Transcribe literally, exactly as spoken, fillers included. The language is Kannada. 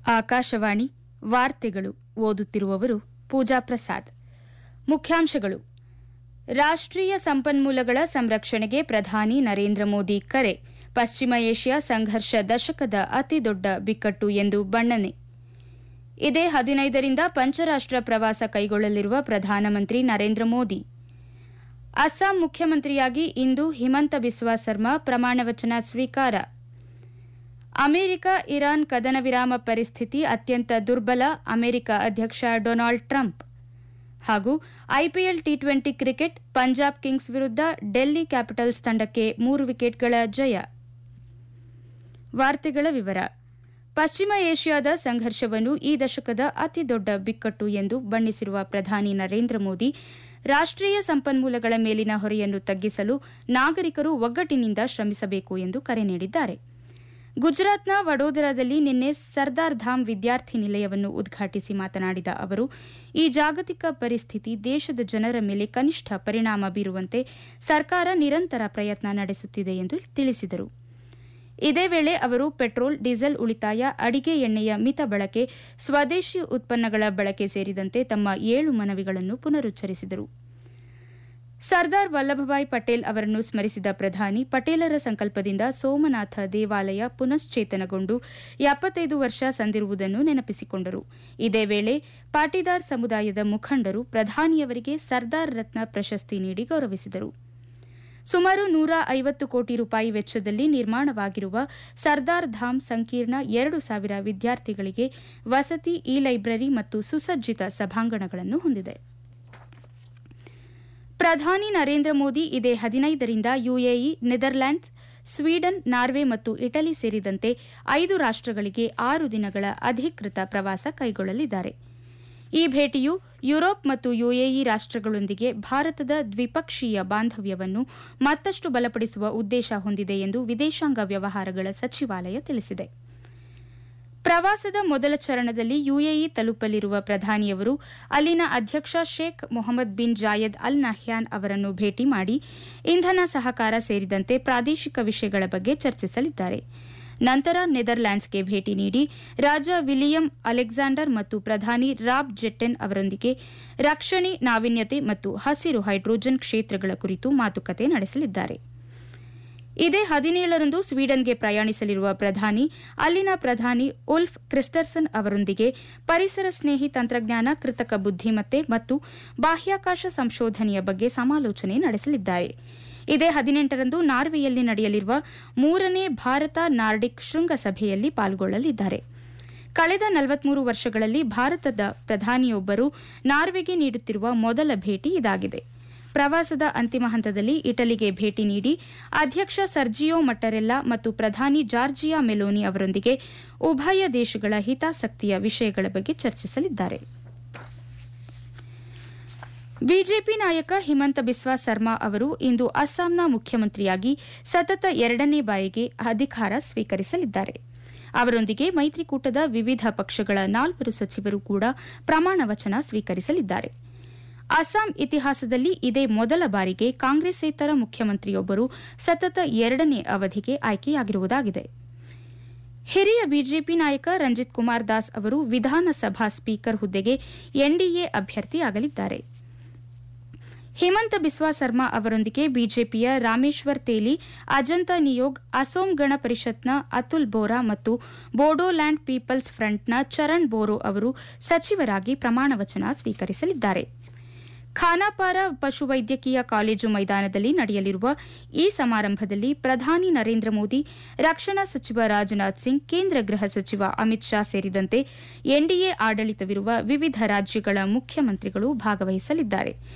ಆಕಾಶವಾಣಿ ವಾರ್ತೆಗಳು ಓದುತ್ತಿರುವವರು ಪೂಜಾ ಪ್ರಸಾದ್. ಮುಖ್ಯಾಂಶಗಳು: ರಾಷ್ಟ್ರೀಯ ಸಂಪನ್ಮೂಲಗಳ ಸಂರಕ್ಷಣೆಗೆ ಪ್ರಧಾನಿ ನರೇಂದ್ರ ಮೋದಿ ಕರೆ. ಪಶ್ಚಿಮ ಏಷ್ಯಾ ಸಂಘರ್ಷ ದಶಕದ ಅತಿದೊಡ್ಡ ಬಿಕ್ಕಟ್ಟು ಎಂದು ಬಣ್ಣನೆ. ಇದೇ ಹದಿನೈದರಿಂದ ಪಂಚರಾಷ್ಟ್ರ ಪ್ರವಾಸ ಕೈಗೊಳ್ಳಲಿರುವ ಪ್ರಧಾನಮಂತ್ರಿ ನರೇಂದ್ರ ಮೋದಿ. ಅಸ್ಸಾಂ ಮುಖ್ಯಮಂತ್ರಿಯಾಗಿ ಇಂದು ಹಿಮಂತ ಬಿಸ್ವಾ ಸರ್ಮಾ ಪ್ರಮಾಣವಚನ ಸ್ವೀಕಾರ. ಅಮೆರಿಕ ಇರಾನ್ ಕದನ ವಿರಾಮ ಪರಿಸ್ಥಿತಿ ಅತ್ಯಂತ ದುರ್ಬಲ, ಅಮೆರಿಕ ಅಧ್ಯಕ್ಷ ಡೊನಾಲ್ಡ್ ಟ್ರಂಪ್. ಹಾಗೂ IPL T twenty cricket, Punjab Kings ವಿರುದ್ಧ ಡೆಲ್ಲಿ ಕ್ಯಾಪಿಟಲ್ಸ್ ತಂಡಕ್ಕೆ ಮೂರು ವಿಕೆಟ್ಗಳ ಜಯ. ವಾರ್ತೆಗಳ ವಿವರ. ಪಶ್ಚಿಮ ಏಷ್ಯಾದ ಸಂಘರ್ಷವನ್ನು ಈ ದಶಕದ ಅತಿದೊಡ್ಡ ಬಿಕ್ಕಟ್ಟು ಎಂದು ಬಣ್ಣಿಸಿರುವ ಪ್ರಧಾನಿ ನರೇಂದ್ರ ಮೋದಿ, ರಾಷ್ಟ್ರೀಯ ಸಂಪನ್ಮೂಲಗಳ ಮೇಲಿನ ಹೊರೆಯನ್ನು ತಗ್ಗಿಸಲು ನಾಗರಿಕರು ಒಗ್ಗಟ್ಟಿನಿಂದ ಶ್ರಮಿಸಬೇಕು ಎಂದು ಕರೆ ನೀಡಿದ್ದಾರೆ. ಗುಜರಾತ್ನ ವಡೋದರಾದಲ್ಲಿ ನಿನ್ನೆ ಸರ್ದಾರ್ ಧಾಮ್ ವಿದ್ಯಾರ್ಥಿ ನಿಲಯವನ್ನು ಉದ್ಘಾಟಿಸಿ ಮಾತನಾಡಿದ ಅವರು, ಈ ಜಾಗತಿಕ ಪರಿಸ್ಥಿತಿ ದೇಶದ ಜನರ ಮೇಲೆ ಕನಿಷ್ಠ ಪರಿಣಾಮ ಬೀರುವಂತೆ ಸರ್ಕಾರ ನಿರಂತರ ಪ್ರಯತ್ನ ನಡೆಸುತ್ತಿದೆ ಎಂದು ತಿಳಿಸಿದರು. ಇದೇ ವೇಳೆ ಅವರು ಪೆಟ್ರೋಲ್, ಡೀಸೆಲ್ ಉಳಿತಾಯ, ಅಡಿಗೆ ಎಣ್ಣೆಯ ಮಿತ ಬಳಕೆ, ಸ್ವದೇಶಿ ಉತ್ಪನ್ನಗಳ ಬಳಕೆ ಸೇರಿದಂತೆ ತಮ್ಮ ಏಳು ಮನವಿಗಳನ್ನು ಪುನರುಚ್ಚರಿಸಿದರು. ಸರ್ದಾರ್ ವಲ್ಲಭಭಾಯ್ ಪಟೇಲ್ ಅವರನ್ನು ಸ್ಮರಿಸಿದ ಪ್ರಧಾನಿ, ಪಟೇಲರ ಸಂಕಲ್ಪದಿಂದ ಸೋಮನಾಥ ದೇವಾಲಯ ಪುನಶ್ಚೇತನಗೊಂಡು ಎಪ್ಪತ್ತೈದು ವರ್ಷ ಸಂದಿರುವುದನ್ನು ನೆನಪಿಸಿಕೊಂಡರು. ಇದೇ ವೇಳೆ ಪಾಟೀದಾರ್ ಸಮುದಾಯದ ಮುಖಂಡರು ಪ್ರಧಾನಿಯವರಿಗೆ ಸರ್ದಾರ್ ರತ್ನ ಪ್ರಶಸ್ತಿ ನೀಡಿ ಗೌರವಿಸಿದರು. ಸುಮಾರು ನೂರ ಐವತ್ತು ಕೋಟಿ ರೂಪಾಯಿ ವೆಚ್ಚದಲ್ಲಿ ನಿರ್ಮಾಣವಾಗಿರುವ ಸರ್ದಾರ್ ಧಾಮ್ ಸಂಕೀರ್ಣ ಎರಡು ಸಾವಿರ ವಿದ್ಯಾರ್ಥಿಗಳಿಗೆ ವಸತಿ, ಇ ಲೈಬ್ರರಿ ಮತ್ತು ಸುಸಜ್ಜಿತ ಸಭಾಂಗಣಗಳನ್ನು ಹೊಂದಿದೆ. ಪ್ರಧಾನಿ ನರೇಂದ್ರ ಮೋದಿ ಇದೇ ಹದಿನೈದರಿಂದ ಯುಎಇ, ನೆದರ್ಲ್ಯಾಂಡ್ಸ್, ಸ್ವೀಡನ್, ನಾರ್ವೆ ಮತ್ತು ಇಟಲಿ ಸೇರಿದಂತೆ ಐದು ರಾಷ್ಟಗಳಿಗೆ ಆರು ದಿನಗಳ ಅಧಿಕೃತ ಪ್ರವಾಸ ಕೈಗೊಳ್ಳಲಿದ್ದಾರೆ. ಈ ಭೇಟಿಯು ಯುರೋಪ್ ಮತ್ತು ಯುಎಇ ರಾಷ್ಟಗಳೊಂದಿಗೆ ಭಾರತದ ದ್ವಿಪಕ್ಷೀಯ ಬಾಂಧವ್ಯವನ್ನು ಮತ್ತಷ್ಟು ಬಲಪಡಿಸುವ ಉದ್ದೇಶ ಹೊಂದಿದೆ ಎಂದು ವಿದೇಶಾಂಗ ವ್ಯವಹಾರಗಳ ಸಚಿವಾಲಯ ತಿಳಿಸಿದೆ. ಪ್ರವಾಸದ ಮೊದಲ ಚರಣದಲ್ಲಿ ಯುಎಇ ತಲುಪಲಿರುವ ಪ್ರಧಾನಿಯವರು ಅಲ್ಲಿನ ಅಧ್ಯಕ್ಷ Sheikh Mohammed bin Zayed Al Nahyan ಅವರನ್ನು ಭೇಟಿ ಮಾಡಿ ಇಂಧನ ಸಹಕಾರ ಸೇರಿದಂತೆ ಪ್ರಾದೇಶಿಕ ವಿಷಯಗಳ ಬಗ್ಗೆ ಚರ್ಚಿಸಲಿದ್ದಾರೆ. ನಂತರ ನೆದರ್ಲ್ಯಾಂಡ್ಸ್ಗೆ ಭೇಟಿ ನೀಡಿ ರಾಜ ವಿಲಿಯಂ ಅಲೆಕ್ಸಾಂಡರ್ ಮತ್ತು ಪ್ರಧಾನಿ ರಾಬ್ ಜೆಟ್ಟೆನ್ ಅವರೊಂದಿಗೆ ರಕ್ಷಣೆ, ನಾವೀನ್ಯತೆ ಮತ್ತು ಹಸಿರು ಹೈಡ್ರೋಜನ್ ಕ್ಷೇತ್ರಗಳ ಕುರಿತು ಮಾತುಕತೆ ನಡೆಸಲಿದ್ದಾರೆ. ಇದೇ ಹದಿನೇಳರಂದು ಸ್ವೀಡನ್ಗೆ ಪ್ರಯಾಣಿಸಲಿರುವ ಪ್ರಧಾನಿ ಅಲ್ಲಿನ ಪ್ರಧಾನಿ ಉಲ್ಫ್ ಕ್ರಿಸ್ಟರ್ಸನ್ ಅವರೊಂದಿಗೆ ಪರಿಸರ ಸ್ನೇಹಿ ತಂತ್ರಜ್ಞಾನ, ಕೃತಕ ಬುದ್ದಿಮತ್ತೆ ಮತ್ತು ಬಾಹ್ಯಾಕಾಶ ಸಂಶೋಧನೆಯ ಬಗ್ಗೆ ಸಮಾಲೋಚನೆ ನಡೆಸಲಿದ್ದಾರೆ. ಇದೇ ಹದಿನೆಂಟರಂದು ನಾರ್ವೆಯಲ್ಲಿ ನಡೆಯಲಿರುವ ಮೂರನೇ ಭಾರತ ನಾರ್ಡಿಕ್ ಶೃಂಗಸಭೆಯಲ್ಲಿ ಪಾಲ್ಗೊಳ್ಳಲಿದ್ದಾರೆ. ಕಳೆದ ನಲವತ್ಮೂರು ವರ್ಷಗಳಲ್ಲಿ ಭಾರತದ ಪ್ರಧಾನಿಯೊಬ್ಬರು ನಾರ್ವೆಗೆ ನೀಡುತ್ತಿರುವ ಮೊದಲ ಭೇಟಿ ಇದಾಗಿದೆ. ಪ್ರವಾಸದ ಅಂತಿಮ ಹಂತದಲ್ಲಿ ಇಟಲಿಗೆ ಭೇಟಿ ನೀಡಿ ಅಧ್ಯಕ್ಷ ಸರ್ಜಿಯೋ ಮಟ್ಟರೆಲ್ಲಾ ಮತ್ತು ಪ್ರಧಾನಿ ಜಾರ್ಜಿಯಾ ಮೆಲೋನಿ ಅವರೊಂದಿಗೆ ಉಭಯ ದೇಶಗಳ ಹಿತಾಸಕ್ತಿಯ ವಿಷಯಗಳ ಬಗ್ಗೆ ಚರ್ಚಿಸಲಿದ್ದಾರೆ. ಬಿಜೆಪಿ ನಾಯಕ ಹಿಮಂತ ಬಿಸ್ವಾ ಸರ್ಮಾ ಅವರು ಇಂದು ಅಸ್ಸಾಂನ ಮುಖ್ಯಮಂತ್ರಿಯಾಗಿ ಸತತ ಎರಡನೇ ಬಾರಿಗೆ ಅಧಿಕಾರ ಸ್ವೀಕರಿಸಲಿದ್ದಾರೆ. ಅವರೊಂದಿಗೆ ಮೈತ್ರಿಕೂಟದ ವಿವಿಧ ಪಕ್ಷಗಳ ನಾಲ್ವರು ಸಚಿವರು ಕೂಡ ಪ್ರಮಾಣ ವಚನ ಸ್ವೀಕರಿಸಲಿದ್ದಾರೆ. ಅಸ್ಸಾಂ ಇತಿಹಾಸದಲ್ಲಿ ಇದೇ ಮೊದಲ ಬಾರಿಗೆ ಕಾಂಗ್ರೆಸ್ಸೇತರ ಮುಖ್ಯಮಂತ್ರಿಯೊಬ್ಬರು ಸತತ ಎರಡನೇ ಅವಧಿಗೆ ಆಯ್ಕೆಯಾಗಿರುವುದಾಗಿದೆ. ಹಿರಿಯ ಬಿಜೆಪಿ ನಾಯಕ ರಂಜಿತ್ ಕುಮಾರ್ ದಾಸ್ ಅವರು ವಿಧಾನಸಭಾ ಸ್ಪೀಕರ್ ಹುದ್ದೆಗೆ ಎನ್ಡಿಎ ಅಭ್ಯರ್ಥಿಯಾಗಲಿದ್ದಾರೆ. ಹಿಮಂತ ಬಿಸ್ವಾ ಸರ್ಮಾ ಅವರೊಂದಿಗೆ ಬಿಜೆಪಿಯ ರಾಮೇಶ್ವರ್ ತೇಲಿ, ಅಜಂತ ನಿಯೋಗ್, ಅಸೋಂ ಗಣ ಪರಿಷತ್ನ ಅತುಲ್ ಬೋರಾ ಮತ್ತು ಬೋಡೋಲ್ಯಾಂಡ್ ಪೀಪಲ್ಸ್ ಫ್ರಂಟ್ನ ಚರಣ್ ಬೋರೋ ಅವರು ಸಚಿವರಾಗಿ ಪ್ರಮಾಣವಚನ ಸ್ವೀಕರಿಸಲಿದ್ದಾರೆ. ಖಾನಾಪಾರ ಪಶುವೈದ್ಯಕೀಯ ಕಾಲೇಜು ಮೈದಾನದಲ್ಲಿ ನಡೆಯಲಿರುವ ಈ ಸಮಾರಂಭದಲ್ಲಿ ಪ್ರಧಾನಿ ನರೇಂದ್ರ ಮೋದಿ, ರಕ್ಷಣಾ ಸಚಿವ ರಾಜನಾಥ್ ಸಿಂಗ್, ಕೇಂದ್ರ ಗೃಹ ಸಚಿವ ಅಮಿತ್ ಶಾ ಸೇರಿದಂತೆ ಎನ್ಡಿಎ ಆಡಳಿತವಿರುವ ವಿವಿಧ ರಾಜ್ಯಗಳ ಮುಖ್ಯಮಂತ್ರಿಗಳು ಭಾಗವಹಿಸಲಿದ್ದಾರೆ.